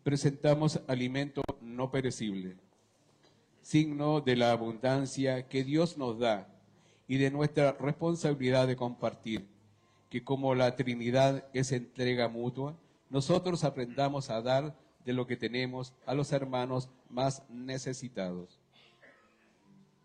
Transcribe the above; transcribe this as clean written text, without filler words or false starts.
presentamos alimento no perecible, signo de la abundancia que Dios nos da y de nuestra responsabilidad de compartir, que como la Trinidad es entrega mutua, nosotros aprendamos a dar de lo que tenemos a los hermanos más necesitados.